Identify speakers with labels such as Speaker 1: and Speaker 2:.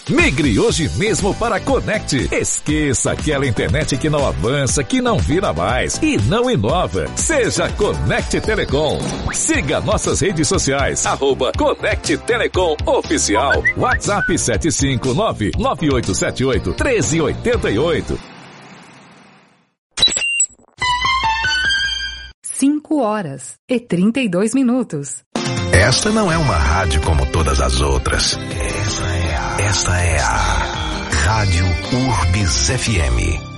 Speaker 1: Migre hoje mesmo para a Conect. Esqueça aquela internet que não avança, que não vira mais e não inova. Seja Conect Telecom. Siga nossas redes sociais, @Conect Telecom Oficial. WhatsApp 759-9878-1388.
Speaker 2: 5h32.
Speaker 3: Esta não é uma rádio como todas as outras. Esta é a Rádio Urbis FM.